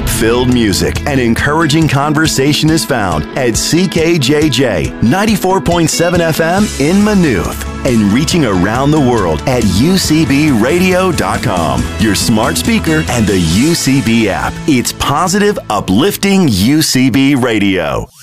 hope-filled music and encouraging conversation is found at CKJJ 94.7 FM in Maynooth and reaching around the world at UCBradio.com, your smart speaker and the UCB app. It's positive, uplifting UCB Radio.